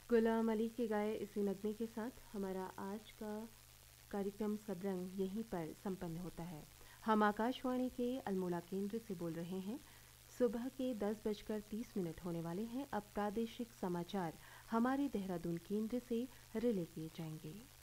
गुलाम अली के गाए इसी नगमे के साथ हमारा आज का कार्यक्रम सबरंग यहीं पर संपन्न होता है। हम आकाशवाणी के अल्मोड़ा केंद्र से बोल रहे हैं। सुबह के 10:30 होने वाले हैं। अब प्रादेशिक समाचार हमारे देहरादून केंद्र से रिले किए जाएंगे।